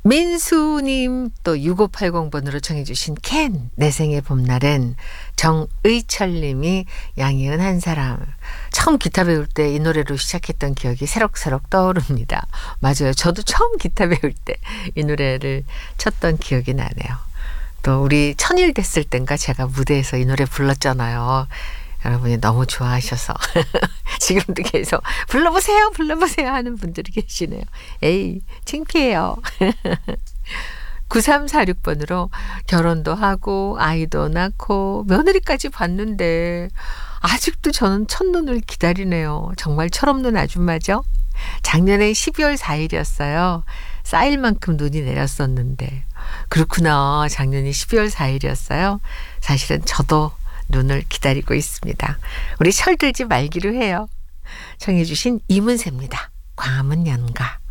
민수님 또 6580번으로 청해 주신 캔 내 생의 봄날엔 정의철님이 양희은 한 사람 처음 기타 배울 때 이 노래로 시작했던 기억이 새록새록 떠오릅니다. 맞아요. 저도 처음 기타 배울 때 이 노래를 쳤던 기억이 나네요. 또 우리 천일 됐을 땐가 제가 무대에서 이 노래 불렀잖아요. 여러분이 너무 좋아하셔서 지금도 계속 불러보세요 하는 분들이 계시네요. 에이 창피해요. 9346번으로 결혼도 하고 아이도 낳고 며느리까지 봤는데 아직도 저는 첫눈을 기다리네요. 정말 철없는 아줌마죠. 작년에 12월 4일이었어요. 쌓일 만큼 눈이 내렸었는데 그렇구나. 작년이 12월 4일이었어요. 사실은 저도 눈을 기다리고 있습니다. 우리 철들지 말기로 해요. 청해 주신 이문세입니다. 광화문 연가.